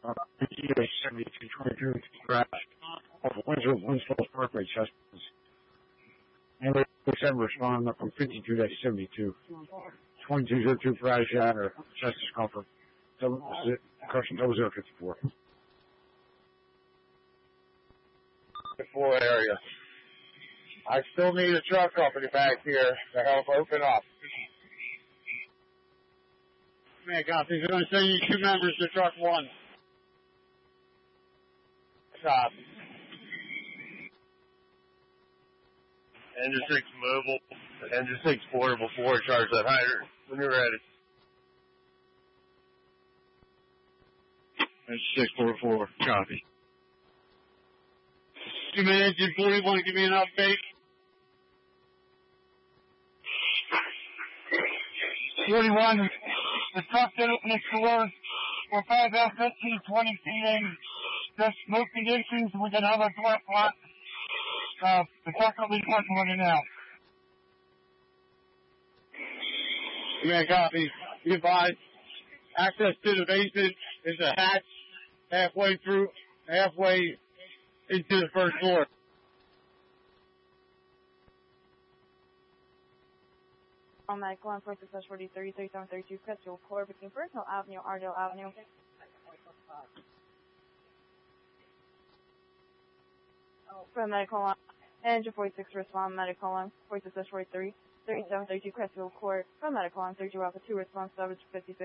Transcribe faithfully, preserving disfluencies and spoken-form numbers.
uh, G A seventy-two twenty-two crash off of Windsor, Winslow Parkway, Chester. And seven respond from fifty-two seventy-two. twenty-two oh two for Aishan or Chester's Comfort. Caution double zero fifty-four. Four area. I still need a truck company back here to help open up. Man, copy. They're going to send you two members to truck one. Stop. Engine six mobile. Engine six portable four. Charge that hydrant when you're ready. Engine six portable four. Copy. Two minutes, engine forty-one. Give me an update. forty-one. The truck did open its doors. We're five F fifteen twenty feet in. Just smoke conditions. We can have a door block. Uh, the truck will be truck running out. Yeah, copy. Be advised. Access to the basement is a hatch halfway through, halfway into the first floor. On medical on Forces forty thirty thirty-seven thirty-two schedule core between Personal Avenue, Ardell Avenue. For medical on engine forty-six respond medical on Forces forty-three thirty-seven thirty-two Crestfield Court. For medical on thirty Alpha two response seven fifty-six.